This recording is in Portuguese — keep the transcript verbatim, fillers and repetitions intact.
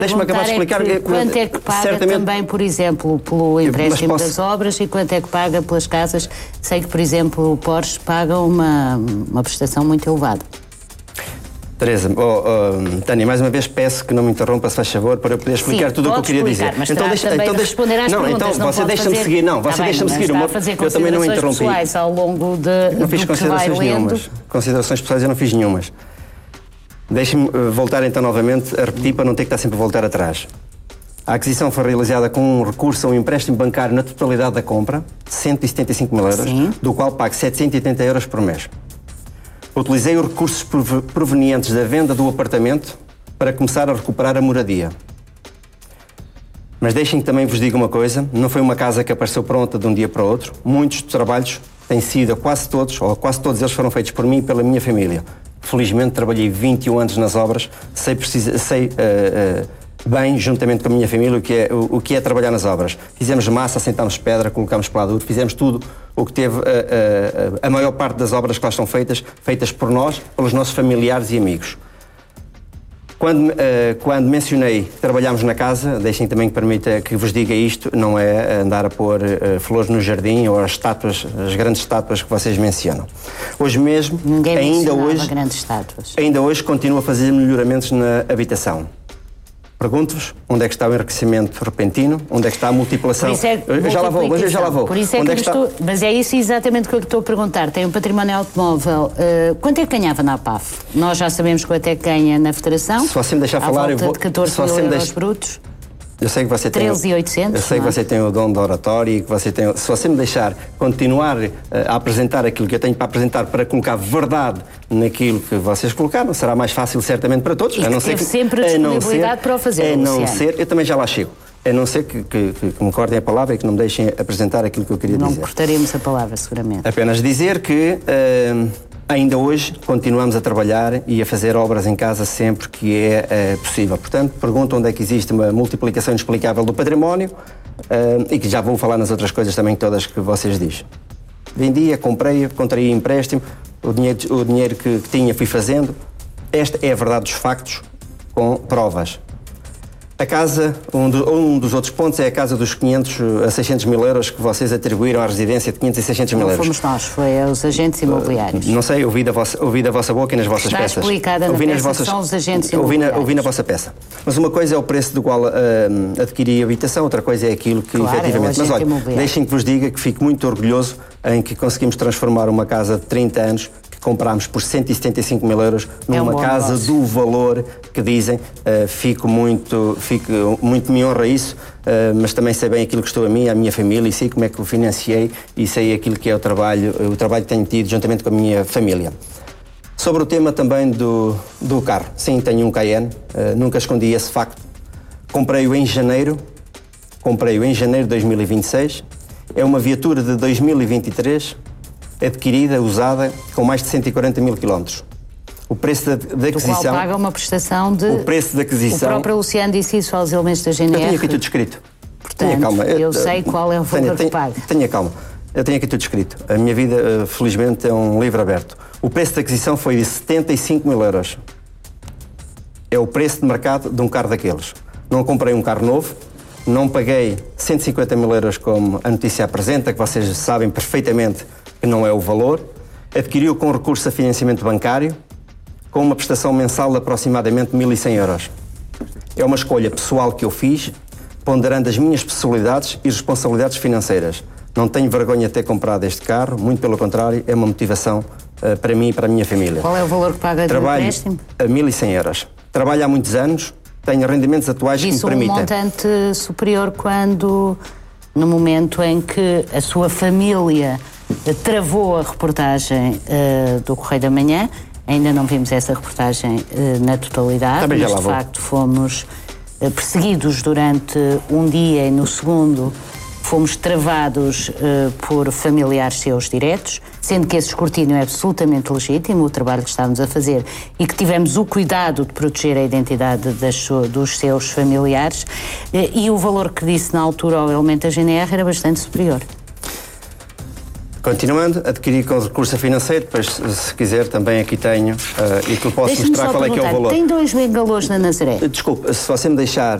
Deixe-me acabar de explicar. É que, quanto é que paga certamente, também, por exemplo, pelo empréstimo posso... das obras e quanto é que paga pelas casas? Sei que, por exemplo, o Porsche paga uma, uma prestação muito elevada. Teresa, oh, oh, Tânia, mais uma vez peço que não me interrompa, se faz favor, para eu poder explicar Sim, tudo o que eu queria dizer. Mas então deixa, então deixa, responder às não, perguntas. Então não você deixa-me fazer... seguir, não, você tá deixa-me seguir. Está a fazer eu também não interrompi. Pessoais ao longo de, não fiz do considerações nenhumas. Considerações pessoais eu não fiz nenhumas. Deixe-me voltar então novamente a repetir para não ter que estar sempre a voltar atrás. A aquisição foi realizada com um recurso a um empréstimo bancário na totalidade da compra, cento e setenta e cinco mil euros, Sim. do qual pago setecentos e oitenta euros por mês. Utilizei os recursos provenientes da venda do apartamento para começar a recuperar a moradia. Mas deixem que também vos diga uma coisa, não foi uma casa que apareceu pronta de um dia para o outro. Muitos dos trabalhos têm sido, quase todos, ou quase todos eles foram feitos por mim e pela minha família. Felizmente trabalhei vinte e um anos nas obras, sei, precisa, sei uh, uh, bem, juntamente com a minha família, o que, é, o, o que é trabalhar nas obras. Fizemos massa, assentámos pedra, colocámos peladura, fizemos tudo o que teve uh, uh, a maior parte das obras que lá estão feitas, feitas por nós, pelos nossos familiares e amigos. Quando, uh, quando mencionei que trabalhámos na casa, deixem também que permita que vos diga isto, não é andar a pôr uh, flores no jardim ou as estátuas, as grandes estátuas que vocês mencionam. Hoje mesmo, Ninguém ainda hoje, grandes estátuas. ainda hoje continuo a fazer melhoramentos na habitação. Pergunto-vos onde é que está o enriquecimento repentino, onde é que está a multiplicação. É eu já lá vou, mas eu já lá vou. Por isso é que é que está... estou... Mas é isso exatamente que eu estou a perguntar. Tem um património automóvel. Uh, quanto é que ganhava na A P A F? Nós já sabemos quanto é que ganha na Federação. Se você me deixar falar, eu vou. De catorze mil euros deixa... brutos. Eu sei que você tem. treze mil e oitocentos. Eu sei que você tem o dom da oratória e que você tem. Se você me deixar continuar uh, a apresentar aquilo que eu tenho para apresentar, para colocar verdade naquilo que vocês colocaram, será mais fácil certamente para todos. E a não que ser teve que, sempre a disponibilidade ser, para o fazer. A não ser, eu também já lá chego. A não ser que, que, que, que me cortem a palavra e que não me deixem apresentar aquilo que eu queria não dizer. Não cortaremos a palavra, seguramente. Apenas dizer que uh, ainda hoje continuamos a trabalhar e a fazer obras em casa sempre que é uh, possível. Portanto, pergunto onde é que existe uma multiplicação inexplicável do património uh, e que já vou falar nas outras coisas também todas que vocês dizem. Vendia, comprei, contraí empréstimo, o dinheiro, o dinheiro que, que tinha fui fazendo. Esta é a verdade dos factos, com provas. A casa, um, do, um dos outros pontos é a casa dos quinhentos a seiscentos mil euros que vocês atribuíram à residência de quinhentos e seiscentos mil euros. Não fomos nós, foi os agentes imobiliários. Uh, não sei, ouvi da, vossa, ouvi da vossa boca e nas vossas Está peças. Está explicada na ouvi peça nas vossas, que são os agentes ouvi imobiliários. Na, ouvi na vossa peça. Mas uma coisa é o preço do qual uh, adquiri a habitação, outra coisa é aquilo que claro, efetivamente... É Mas olha, deixem que vos diga que fico muito orgulhoso em que conseguimos transformar uma casa de trinta anos comprámos por cento e setenta e cinco mil euros numa é um casa negócio. Do valor que dizem. Uh, fico muito, fico, muito me honra isso, uh, mas também sei bem aquilo que estou a mim, a minha família, e sei como é que o financiei e sei aquilo que é o trabalho, o trabalho que tenho tido juntamente com a minha família. Sobre o tema também do, do carro. Sim, tenho um Cayenne, uh, nunca escondi esse facto. Comprei-o em janeiro, comprei-o em janeiro de dois mil e vinte e seis. É uma viatura de dois mil e vinte e três, adquirida, usada, com mais de cento e quarenta mil quilómetros. O preço da, da aquisição... Do qual paga uma prestação de... O preço da aquisição... O próprio Luciano disse isso aos elementos da G N R. Eu tenho aqui tudo escrito. Portanto, tenha calma. eu, eu sei qual é o valor que paga. Tenha calma. Eu tenho aqui tudo escrito. A minha vida, felizmente, é um livro aberto. O preço da aquisição foi de setenta e cinco mil euros. É o preço de mercado de um carro daqueles. Não comprei um carro novo, não paguei cento e cinquenta mil euros como a notícia apresenta, que vocês sabem perfeitamente que não é o valor. Adquiriu com recurso a financiamento bancário, com uma prestação mensal de aproximadamente mil e cem euros. É uma escolha pessoal que eu fiz, ponderando as minhas possibilidades e responsabilidades financeiras. Não tenho vergonha de ter comprado este carro, muito pelo contrário, é uma motivação uh, para mim e para a minha família. Qual é o valor que paga de empréstimo? Trabalho a mil e cem euros. Trabalho há muitos anos, tenho rendimentos atuais Isso que me permitem... Isso um montante superior quando, no momento em que a sua família travou a reportagem uh, do Correio da Manhã, ainda não vimos essa reportagem uh, na totalidade, Também mas já de facto fomos uh, perseguidos durante um dia e no segundo fomos travados uh, por familiares seus diretos, sendo que esse escrutínio é absolutamente legítimo, o trabalho que estávamos a fazer, e que tivemos o cuidado de proteger a identidade das, dos seus familiares, uh, e o valor que disse na altura ao elemento da G N R era bastante superior. Continuando, adquirir com recurso financeiro, depois, se quiser, também aqui tenho, uh, e que eu posso mostrar qual é que é o valor. Tem dois bengalôs na Nazaré? Desculpe, se você me deixar